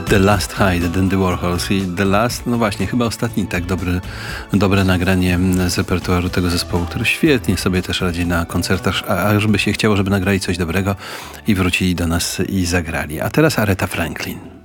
The Last High, Dandy Warhols i The Last, no właśnie, chyba ostatni tak dobre nagranie z repertuaru tego zespołu, który świetnie sobie też radzi na koncertach, a żeby się chciało, żeby nagrali coś dobrego i wrócili do nas i zagrali. A teraz Aretha Franklin.